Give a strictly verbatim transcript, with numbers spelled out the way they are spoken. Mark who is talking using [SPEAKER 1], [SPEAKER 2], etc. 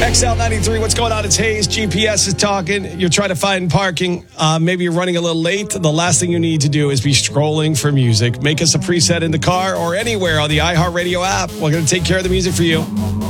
[SPEAKER 1] X L ninety-three, what's going on? It's Hayes. G P S is talking. You're trying to find parking. Uh, maybe you're running a little late. The last thing you need to do is be scrolling for music. Make us a preset in the car or anywhere on the iHeartRadio app. We're going to take care of the music for you.